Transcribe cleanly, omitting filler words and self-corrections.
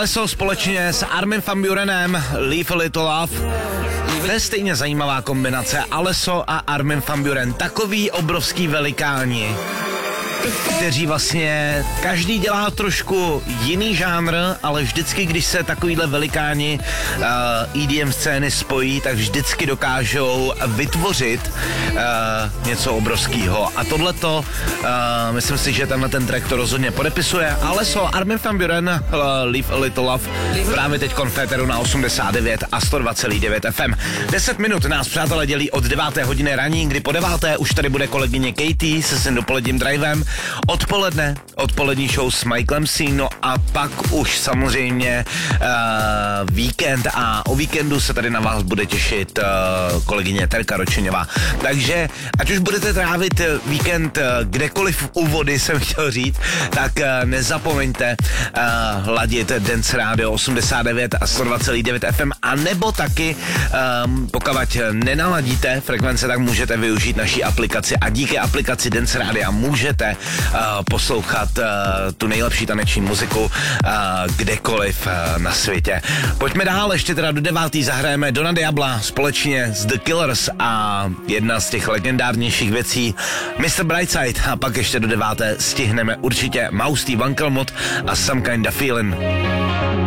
Alesso společně s Armin van Buurenem, Leave a Little Love. To je stejně zajímavá kombinace. Alesso a Armin van Buuren, takový obrovský velikáni, kteří vlastně každý dělá trošku jiný žánr, ale vždycky, když se takovýhle velikáni EDM scény spojí, tak vždycky dokážou vytvořit něco obrovského. A tohleto, myslím si, že tenhle ten track to rozhodně podepisuje. Alesso, Armin van Buuren, Leave a Little Love, právě teď konféteru na 89 a 102,9 FM. 10 minut nás, přátelé, dělí od 9. hodiny raní, kdy po 9. už tady bude kolegyně Katie se svým dopoledním drivem. Odpolední show s Michaelem C. No a pak už samozřejmě víkend a o víkendu se tady na vás bude těšit kolegyně Terka Ročeňová. Takže ať už budete trávit víkend kdekoliv u vody, jsem chtěl říct, tak nezapomeňte hladit Dance Radio 89 a 102,9 FM, a nebo taky pokud nenaladíte frekvence, tak můžete využít naší aplikaci a díky aplikaci Dance Radio můžete poslouchat tu nejlepší taneční muziku kdekoliv na světě. Pojďme dál, ještě teda do 9. zahrajeme Dona Diabla společně s The Killers a jedna z těch legendárnějších věcí Mr. Brightside, a pak ještě do 9. stihneme určitě Mouse T. Wankelmut a Some Kinda Feelin'.